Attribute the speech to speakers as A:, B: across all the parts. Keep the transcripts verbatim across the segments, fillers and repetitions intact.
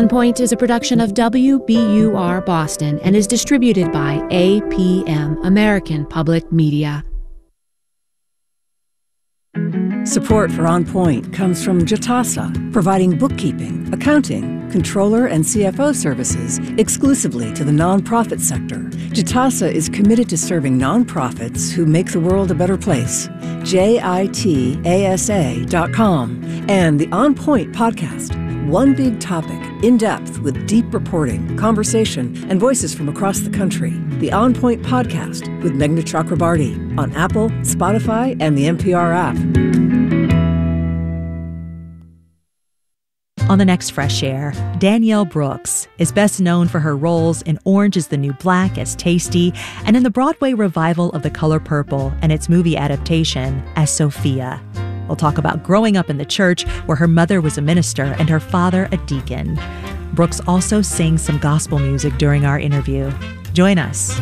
A: On Point is a production of W B U R Boston and is distributed by A P M, American Public Media.
B: Support for On Point comes from Jitasa, providing bookkeeping, accounting, controller, and C F O services exclusively to the nonprofit sector. Jitasa is committed to serving nonprofits who make the world a better place. J I T A S A dot com. And the On Point podcast. One big topic, in depth with deep reporting, conversation, and voices from across the country. The On Point podcast with Meghna Chakrabarti on Apple, Spotify, and the N P R app.
C: On the next Fresh Air, Danielle Brooks is best known for her roles in Orange is the New Black as Tasty and in the Broadway revival of The Color Purple and its movie adaptation as Sophia. We'll talk about growing up in the church where her mother was a minister and her father a deacon. Brooks also sings some gospel music during our interview. Join us.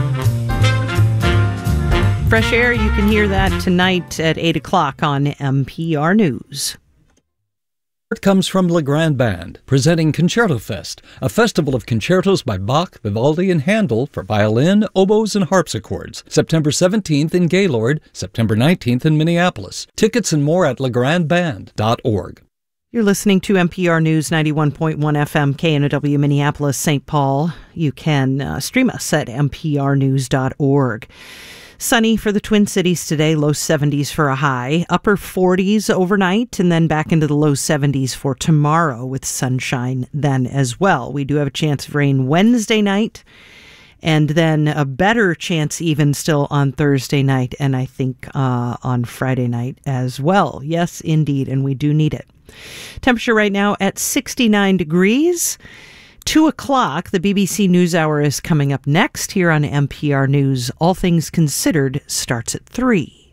D: Fresh Air, you can hear that tonight at eight o'clock on N P R News.
E: It comes from Legrand Band, presenting Concerto Fest, a festival of concertos by Bach, Vivaldi, and Handel for violin, oboes, and harpsichords. September seventeenth in Gaylord, September nineteenth in Minneapolis. Tickets and more at legrand band dot org.
D: You're listening to N P R News ninety-one point one F M, K N O W Minneapolis, Saint Paul. You can uh, stream us at n p r news dot org. Sunny for the Twin Cities today, low seventies for a high, upper forties overnight, and then back into the low seventies for tomorrow with sunshine then as well. We do have a chance of rain Wednesday night, and then a better chance even still on Thursday night, and I think uh, on Friday night as well. Yes, indeed, and we do need it. Temperature right now at sixty-nine degrees. Two o'clock, the B B C NewsHour is coming up next here on N P R News. All Things Considered starts at three.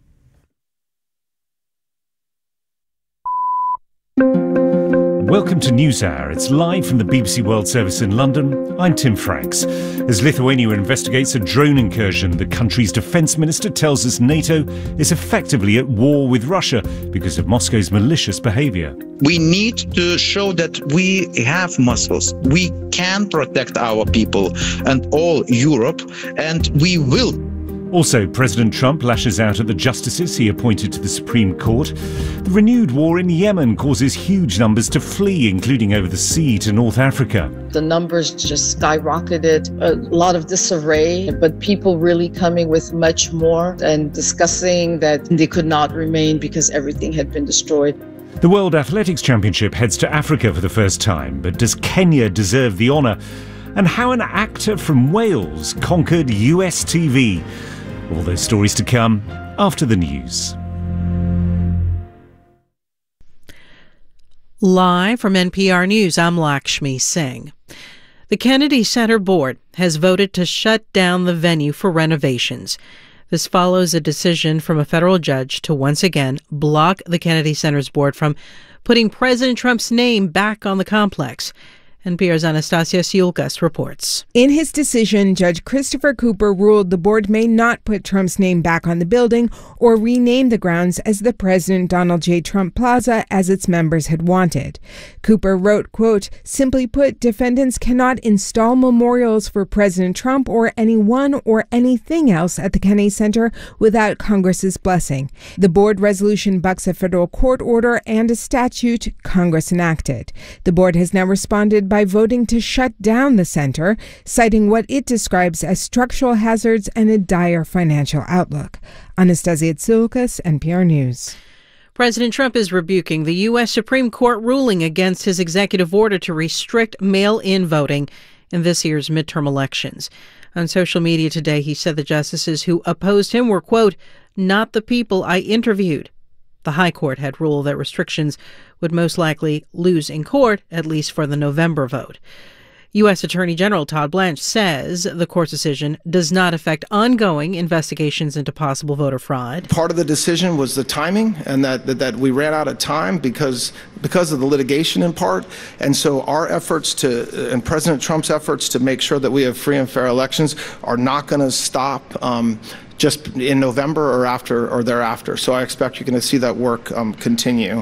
F: Welcome to NewsHour. It's live from the B B C World Service in London. I'm Tim Franks. As Lithuania investigates a drone incursion, the country's defence minister tells us NATO is effectively at war with Russia because of Moscow's malicious behaviour.
G: We need to show that we have muscles. We can protect our people and all Europe, and we will.
F: Also, President Trump lashes out at the justices he appointed to the Supreme Court. The renewed war in Yemen causes huge numbers to flee, including over the sea to North Africa.
H: The numbers just skyrocketed, a lot of disarray, but people really coming with much more and discussing that they could not remain because everything had been destroyed.
F: The World Athletics Championship heads to Africa for the first time, but does Kenya deserve the honour? And how an actor from Wales conquered U S T V. All those stories to come after the news.
I: Live from N P R News, I'm Lakshmi Singh. The Kennedy Center Board has voted to shut down the venue for renovations. This follows a decision from a federal judge to once again block the Kennedy Center's board from putting President Trump's name back on the complex. N P R's Anastasia Siulkas reports.
J: In his decision, Judge Christopher Cooper ruled the board may not put Trump's name back on the building or rename the grounds as the President Donald J. Trump Plaza as its members had wanted. Cooper wrote, quote, "Simply put, defendants cannot install memorials for President Trump or anyone or anything else at the Kennedy Center without Congress's blessing. The board resolution bucks a federal court order and a statute Congress enacted. The board has now responded by by voting to shut down the center, citing what it describes as structural hazards and a dire financial outlook. Anastasia Tsioukas, N P R News.
I: President Trump is rebuking the U S Supreme Court ruling against his executive order to restrict mail-in voting in this year's midterm elections. On social media today, he said the justices who opposed him were, quote, "not the people I interviewed." The High Court had ruled that restrictions would most likely lose in court, at least for the November vote. U S Attorney General Todd Blanche says the court's decision does not affect ongoing investigations into possible voter fraud.
K: Part of the decision was the timing, and that, that, that we ran out of time because, because of the litigation in part. And so our efforts to, and President Trump's efforts to make sure that we have free and fair elections are not going to stop um, just in November or after or thereafter. So I expect you're going to see that work um, continue.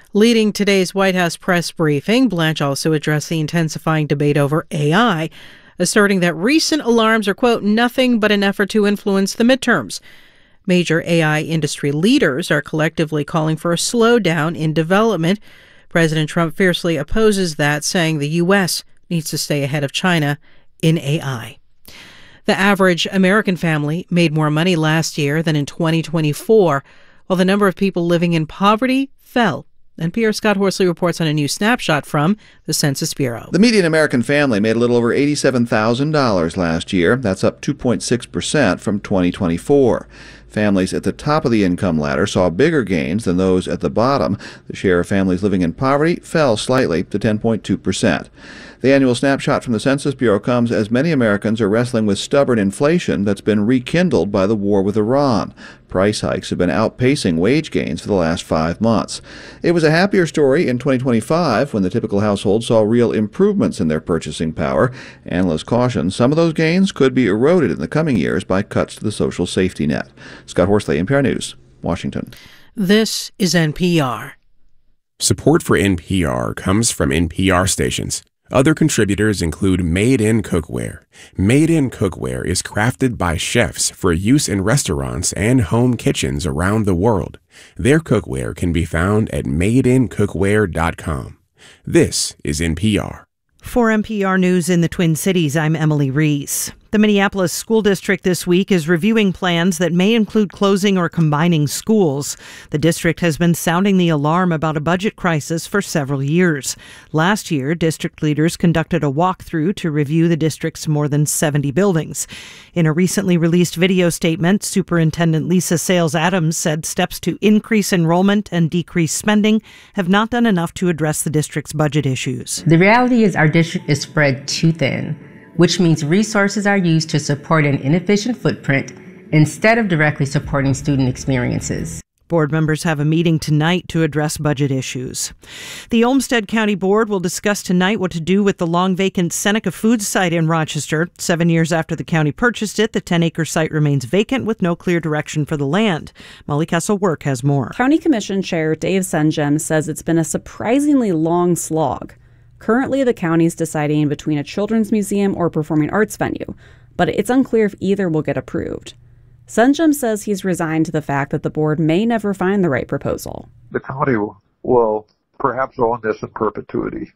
I: Leading today's White House press briefing, Blanche also addressed the intensifying debate over A I, asserting that recent alarms are, quote, nothing but an effort to influence the midterms. Major A I industry leaders are collectively calling for a slowdown in development. President Trump fiercely opposes that, saying the U S needs to stay ahead of China in A I. The average American family made more money last year than in twenty twenty-four, while the number of people living in poverty fell. N P R's Scott Horsley reports on a new snapshot from the Census Bureau.
L: The median American family made a little over eighty-seven thousand dollars last year. That's up two point six percent from twenty twenty-four. Families at the top of the income ladder saw bigger gains than those at the bottom. The share of families living in poverty fell slightly to ten point two percent. The annual snapshot from the Census Bureau comes as many Americans are wrestling with stubborn inflation that's been rekindled by the war with Iran. Price hikes have been outpacing wage gains for the last five months. It was a happier story in twenty twenty-five when the typical household saw real improvements in their purchasing power. Analysts caution some of those gains could be eroded in the coming years by cuts to the social safety net. Scott Horsley, N P R News, Washington.
I: This is N P R.
M: Support for N P R comes from N P R stations. Other contributors include Made In Cookware. Made In Cookware is crafted by chefs for use in restaurants and home kitchens around the world. Their cookware can be found at made in cookware dot com. This is N P R.
D: For N P R News in the Twin Cities, I'm Emily Reese. The Minneapolis School District this week is reviewing plans that may include closing or combining schools. The district has been sounding the alarm about a budget crisis for several years. Last year, district leaders conducted a walkthrough to review the district's more than seventy buildings. In a recently released video statement, Superintendent Lisa Sales Adams said steps to increase enrollment and decrease spending have not done enough to address the district's budget issues.
N: The reality is our district is spread too thin, which means resources are used to support an inefficient footprint instead of directly supporting student experiences.
D: Board members have a meeting tonight to address budget issues. The Olmsted County Board will discuss tonight what to do with the long-vacant Seneca Foods site in Rochester. Seven years after the county purchased it, the ten-acre site remains vacant with no clear direction for the land. Molly Kessel-Work has more.
O: County Commission Chair Dave Senjem says it's been a surprisingly long slog. Currently, the county is deciding between a children's museum or performing arts venue, but it's unclear if either will get approved. Senjem says he's resigned to the fact that the board may never find the right proposal.
P: The county will perhaps own this in perpetuity,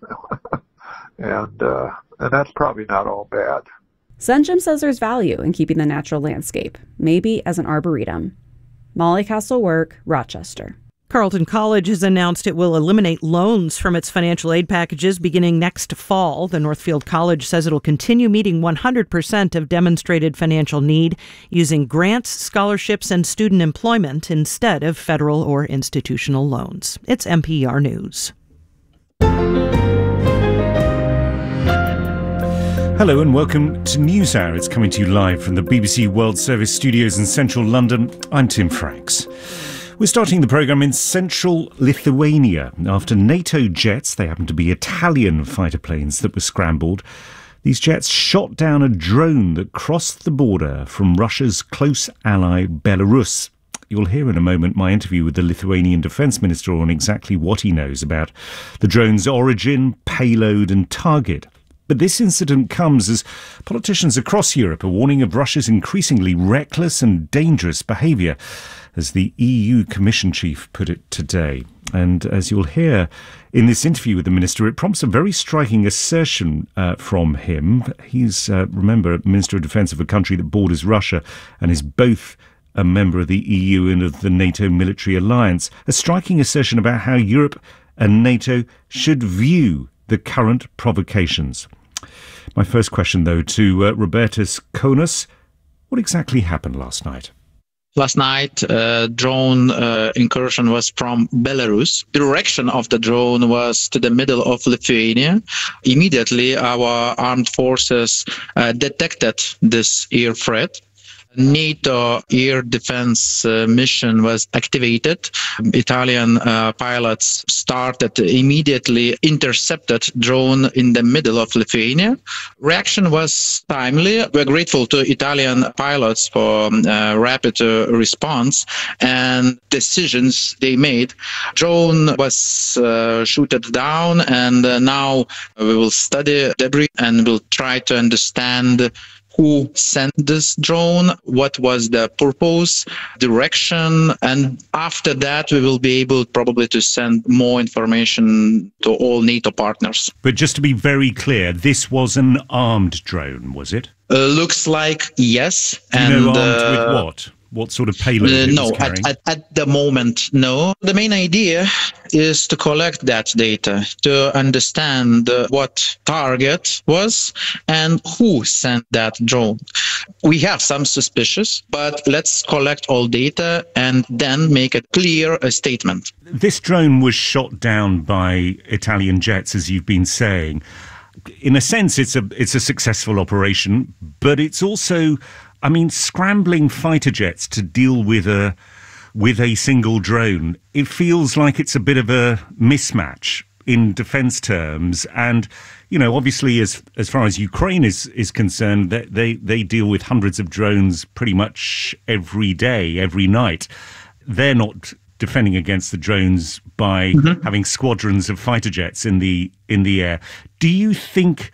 P: and uh, and that's probably not all bad.
O: Senjem says there's value in keeping the natural landscape, maybe as an arboretum. Molly Kessel-Work, Rochester.
D: Carleton College has announced it will eliminate loans from its financial aid packages beginning next fall. The Northfield College says it'll continue meeting one hundred percent of demonstrated financial need using grants, scholarships, and student employment instead of federal or institutional loans. It's N P R News.
F: Hello and welcome to NewsHour. It's coming to you live from the B B C World Service studios in central London. I'm Tim Franks. We're starting the programme in central Lithuania. After NATO jets, they happen to be Italian fighter planes that were scrambled. These jets shot down a drone that crossed the border from Russia's close ally Belarus. You'll hear in a moment my interview with the Lithuanian Defence Minister on exactly what he knows about the drone's origin, payload and target. But this incident comes as politicians across Europe are warning of Russia's increasingly reckless and dangerous behaviour, as the E U Commission chief put it today. And as you'll hear in this interview with the minister, it prompts a very striking assertion uh, from him. He's, uh, remember, Minister of Defence of a country that borders Russia and is both a member of the E U and of the NATO military alliance. A striking assertion about how Europe and NATO should view the current provocations. My first question, though, to uh, Robertas Konas. What exactly happened last night?
G: Last night, uh, drone uh, incursion was from Belarus. The direction of the drone was to the middle of Lithuania. Immediately, our armed forces uh, detected this air threat. NATO air defense uh, mission was activated. Italian uh, pilots started immediately intercepted drone in the middle of Lithuania. Reaction was timely. We're grateful to Italian pilots for uh, rapid uh, response and decisions they made. Drone was uh, shooted down, and uh, now we will study debris and will try to understand who sent this drone, what was the purpose, direction, and after that we will be able probably to send more information to all NATO partners.
F: But just to be very clear, this was an armed drone, was it?
G: Uh, looks like yes.
F: Do you
G: and
F: know armed
G: uh,
F: with what? What sort of payload
G: Uh,
F: it
G: no,
F: was
G: at,
F: carrying?
G: at, at the moment, no. The main idea is to collect that data, to understand uh, what target was and who sent that drone. We have some suspicions, but let's collect all data and then make a clear uh, statement.
F: This drone was shot down by Italian jets, as you've been saying. In a sense, it's a it's a successful operation, but it's also, I mean, scrambling fighter jets to deal with a with a single drone. It feels like it's a bit of a mismatch in defense terms. And, you know, obviously, as as far as Ukraine is is concerned, they they, they deal with hundreds of drones pretty much every day, every night. They're not defending against the drones by mm-hmm. having squadrons of fighter jets in the in the air. Do you think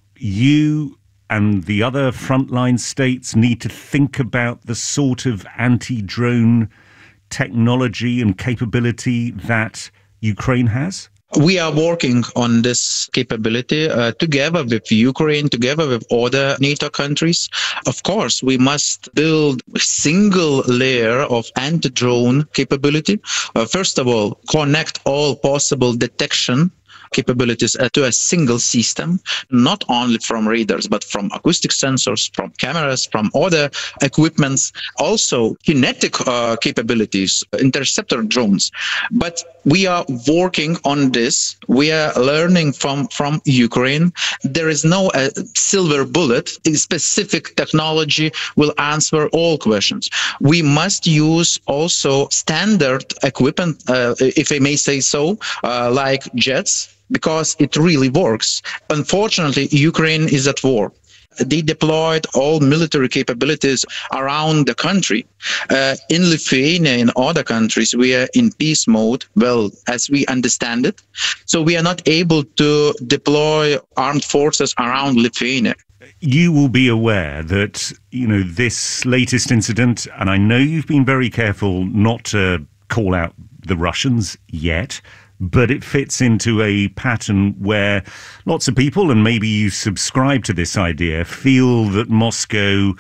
F: you and the other frontline states need to think about the sort of anti-drone technology and capability that Ukraine has?
G: We are working on this capability uh, together with Ukraine, together with other NATO countries. Of course, we must build a single layer of anti-drone capability. Uh, first of all, connect all possible detection capabilities uh, to a single system, not only from radars, but from acoustic sensors, from cameras, from other equipments, also kinetic uh, capabilities, interceptor drones. But we are working on this. We are learning from, from Ukraine. There is no uh, silver bullet. A specific technology will answer all questions. We must use also standard equipment, uh, if I may say so, uh, like jets, because it really works. Unfortunately, Ukraine is at war. They deployed all military capabilities around the country. Uh, in Lithuania, in other countries, we are in peace mode, well, as we understand it. So we are not able to deploy armed forces around Lithuania.
F: You will be aware that, you know, this latest incident, and I know you've been very careful not to call out the Russians yet, but it fits into a pattern where lots of people, and maybe you subscribe to this idea, feel that Moscow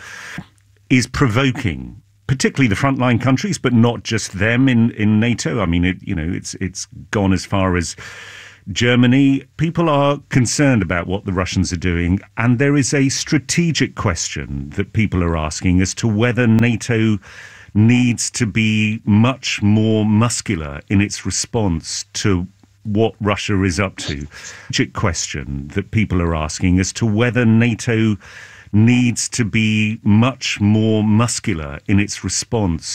F: is provoking, particularly the frontline countries, but not just them in, in NATO. I mean, it, you know, it's it's gone as far as Germany. People are concerned about what the Russians are doing, and there is a strategic question that people are asking as to whether NATO needs to be much more muscular in its response to what Russia is up to. Strategic question that people are asking as to whether NATO needs to be much more muscular in its response